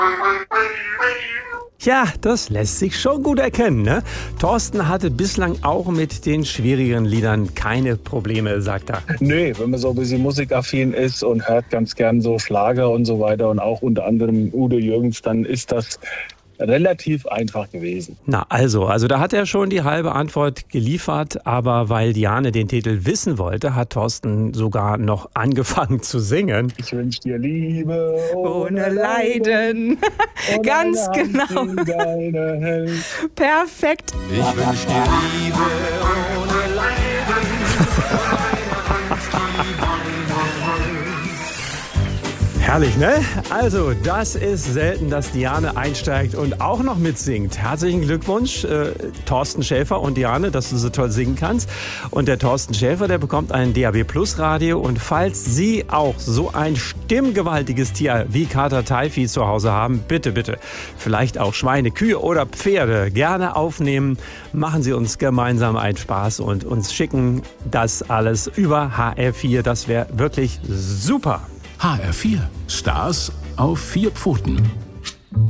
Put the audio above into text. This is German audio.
Ja, das lässt sich schon gut erkennen, ne? Thorsten hatte bislang auch mit den schwierigeren Liedern keine Probleme, sagt er. Nee, wenn man so ein bisschen musikaffin ist und hört ganz gern so Schlager und so weiter und auch unter anderem Udo Jürgens, dann ist das relativ einfach gewesen. Na also da hat er schon die halbe Antwort geliefert, aber weil Diane den Titel wissen wollte, hat Thorsten sogar noch angefangen zu singen. Ich wünsch dir Liebe Ohne Leiden. Ganz genau. Perfekt. Ich wünsch dir Liebe ohne Leiden. Herrlich, ne? Also, das ist selten, dass Diane einsteigt und auch noch mitsingt. Herzlichen Glückwunsch, Thorsten Schäfer und Diane, dass du so toll singen kannst. Und der Thorsten Schäfer, der bekommt ein DAB Plus Radio. Und falls Sie auch so ein stimmgewaltiges Tier wie Kater Taifi zu Hause haben, bitte, vielleicht auch Schweine, Kühe oder Pferde, gerne aufnehmen. Machen Sie uns gemeinsam einen Spaß und uns schicken das alles über HR4. Das wäre wirklich super. HR4. Stars auf 4 Pfoten.